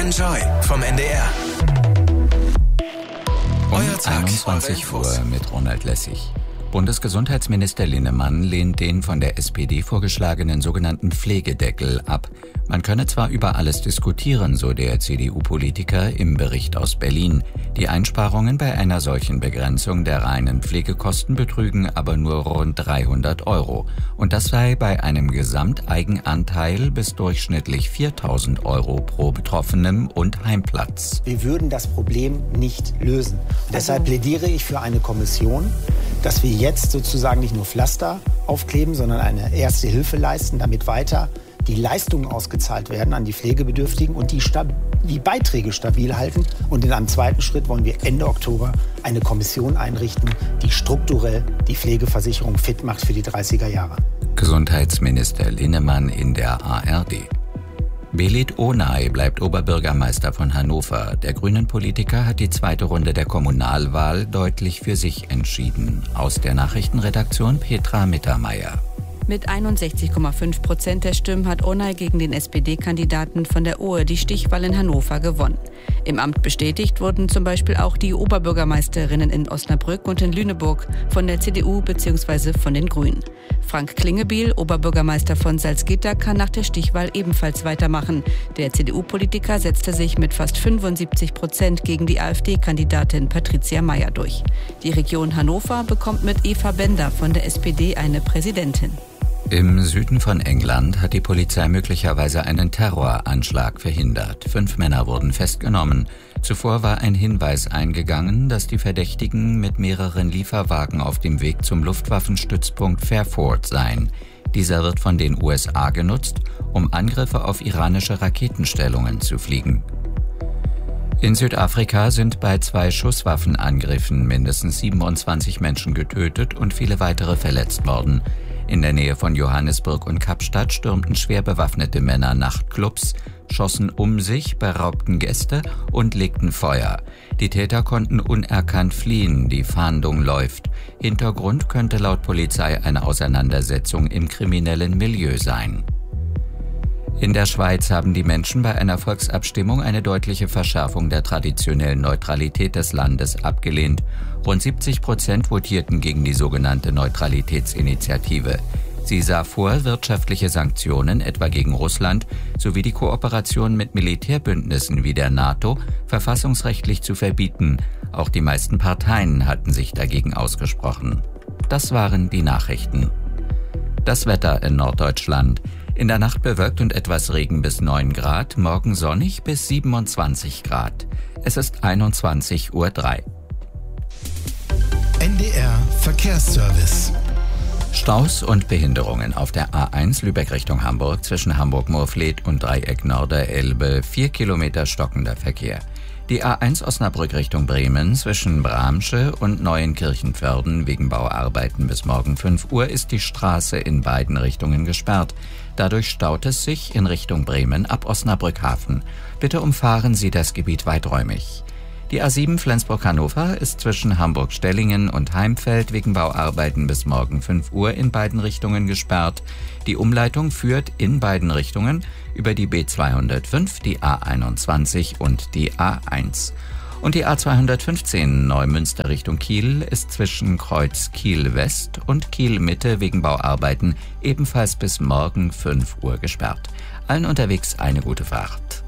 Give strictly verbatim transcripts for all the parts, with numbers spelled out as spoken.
Enjoy vom N D R. Um einundzwanzig Uhr mit Ronald Lessig. Bundesgesundheitsminister Linnemann lehnt den von der S P D vorgeschlagenen sogenannten Pflegedeckel ab. Man könne zwar über alles diskutieren, so der C D U-Politiker im Bericht aus Berlin. Die Einsparungen bei einer solchen Begrenzung der reinen Pflegekosten betrügen aber nur rund dreihundert Euro. Und das sei bei einem Gesamteigenanteil bis durchschnittlich viertausend Euro pro Betroffenem und Heimplatz. Wir würden das Problem nicht lösen. Deshalb plädiere ich für eine Kommission, dass wir jetzt sozusagen nicht nur Pflaster aufkleben, sondern eine erste Hilfe leisten, damit weiter die Leistungen ausgezahlt werden an die Pflegebedürftigen und die, Stab- die Beiträge stabil halten. Und in einem zweiten Schritt wollen wir Ende Oktober eine Kommission einrichten, die strukturell die Pflegeversicherung fit macht für die dreißiger Jahre. Gesundheitsminister Linnemann in der A R D. Belit Onay bleibt Oberbürgermeister von Hannover. Der Grünen-Politiker hat die zweite Runde der Kommunalwahl deutlich für sich entschieden. Aus der Nachrichtenredaktion Petra Mittermeier. Mit einundsechzig Komma fünf Prozent der Stimmen hat Onay gegen den S P D-Kandidaten von der Ohe die Stichwahl in Hannover gewonnen. Im Amt bestätigt wurden zum Beispiel auch die Oberbürgermeisterinnen in Osnabrück und in Lüneburg von der C D U bzw. von den Grünen. Frank Klingebiel, Oberbürgermeister von Salzgitter, kann nach der Stichwahl ebenfalls weitermachen. Der C D U-Politiker setzte sich mit fast fünfundsiebzig Prozent gegen die AfD-Kandidatin Patricia Mayer durch. Die Region Hannover bekommt mit Eva Bender von der S P D eine Präsidentin. Im Süden von England hat die Polizei möglicherweise einen Terroranschlag verhindert. Fünf Männer wurden festgenommen. Zuvor war ein Hinweis eingegangen, dass die Verdächtigen mit mehreren Lieferwagen auf dem Weg zum Luftwaffenstützpunkt Fairford seien. Dieser wird von den U S A genutzt, um Angriffe auf iranische Raketenstellungen zu fliegen. In Südafrika sind bei zwei Schusswaffenangriffen mindestens siebenundzwanzig Menschen getötet und viele weitere verletzt worden. In der Nähe von Johannesburg und Kapstadt stürmten schwer bewaffnete Männer Nachtclubs, schossen um sich, beraubten Gäste und legten Feuer. Die Täter konnten unerkannt fliehen, die Fahndung läuft. Hintergrund könnte laut Polizei eine Auseinandersetzung im kriminellen Milieu sein. In der Schweiz haben die Menschen bei einer Volksabstimmung eine deutliche Verschärfung der traditionellen Neutralität des Landes abgelehnt. Rund siebzig Prozent votierten gegen die sogenannte Neutralitätsinitiative. Sie sah vor, wirtschaftliche Sanktionen, etwa gegen Russland, sowie die Kooperation mit Militärbündnissen wie der NATO verfassungsrechtlich zu verbieten. Auch die meisten Parteien hatten sich dagegen ausgesprochen. Das waren die Nachrichten. Das Wetter in Norddeutschland. In der Nacht bewölkt und etwas Regen bis neun Grad, morgen sonnig bis siebenundzwanzig Grad. Es ist einundzwanzig Uhr drei. N D R Verkehrsservice. Staus und Behinderungen auf der A eins Lübeck Richtung Hamburg zwischen Hamburg-Moorfleet und Dreieck Norderelbe, vier Kilometer stockender Verkehr. Die A eins Osnabrück Richtung Bremen zwischen Bramsche und Neuenkirchenpförden wegen Bauarbeiten bis morgen fünf Uhr ist die Straße in beiden Richtungen gesperrt. Dadurch staut es sich in Richtung Bremen ab Osnabrück Hafen. Bitte umfahren Sie das Gebiet weiträumig. Die A sieben Flensburg-Hannover ist zwischen Hamburg-Stellingen und Heimfeld wegen Bauarbeiten bis morgen fünf Uhr in beiden Richtungen gesperrt. Die Umleitung führt in beiden Richtungen über die B zweihundertfünf, die A einundzwanzig und die A eins. Und die A zweihundertfünfzehn Neumünster Richtung Kiel ist zwischen Kreuz Kiel West und Kiel Mitte wegen Bauarbeiten ebenfalls bis morgen fünf Uhr gesperrt. Allen unterwegs eine gute Fahrt.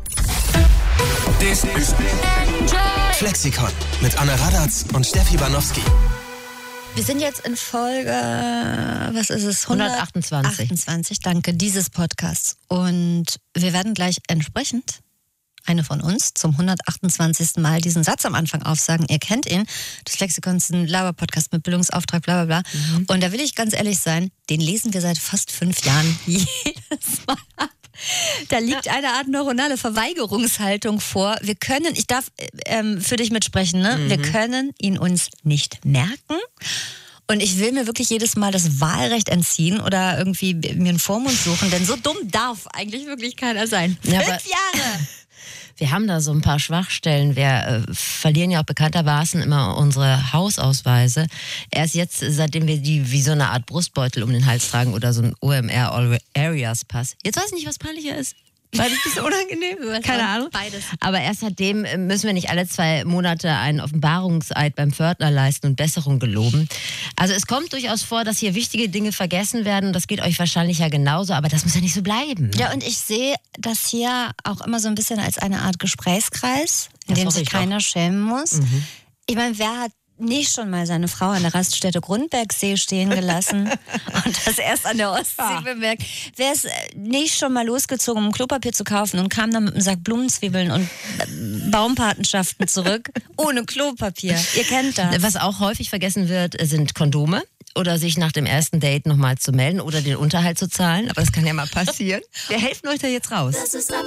Das ist Flexikon mit Anne Radatz und Steffi Banowski. Wir sind jetzt in Folge, was ist es? hundertachtundzwanzig. achtundzwanzig, danke, dieses Podcasts. Und wir werden gleich entsprechend, eine von uns, zum hundertachtundzwanzigsten Mal diesen Satz am Anfang aufsagen. Ihr kennt ihn. Das Flexikon ist ein Laber-Podcast mit Bildungsauftrag, bla bla bla. Mhm. Und da will ich ganz ehrlich sein, den lesen wir seit fast fünf Jahren jedes Mal ab. Da liegt eine Art neuronale Verweigerungshaltung vor. Wir können, ich darf ähm, für dich mitsprechen, ne? Mhm. Wir können ihn uns nicht merken. Und ich will mir wirklich jedes Mal das Wahlrecht entziehen oder irgendwie mir einen Vormund suchen, denn so dumm darf eigentlich wirklich keiner sein. Ja, Fünf Jahre! Wir haben da so ein paar Schwachstellen. Wir äh, verlieren ja auch bekanntermaßen immer unsere Hausausweise. Erst jetzt, seitdem wir die wie so eine Art Brustbeutel um den Hals tragen oder so ein O M R All Areas Pass. Jetzt weiß ich nicht, was peinlicher ist. War das ein bisschen unangenehm? Keine Ahnung. Beides. Aber erst seitdem müssen wir nicht alle zwei Monate einen Offenbarungseid beim Pförtner leisten und Besserung geloben. Also es kommt durchaus vor, dass hier wichtige Dinge vergessen werden. Das geht euch wahrscheinlich ja genauso, aber das muss ja nicht so bleiben. Ja, und ich sehe das hier auch immer so ein bisschen als eine Art Gesprächskreis, in Das dem hoffe sich ich keiner auch. schämen muss. Mhm. Ich meine, wer hat nicht schon mal seine Frau an der Raststätte Grundbergsee stehen gelassen und das erst an der Ostsee Ja. bemerkt? Wer ist nicht schon mal losgezogen, um Klopapier zu kaufen und kam dann mit einem Sack Blumenzwiebeln und Baumpatenschaften zurück ohne Klopapier? Ihr kennt das. Was auch häufig vergessen wird, sind Kondome. Oder sich nach dem ersten Date nochmal zu melden oder den Unterhalt zu zahlen. Aber das kann ja mal passieren. Wir helfen euch da jetzt raus. Das ist ab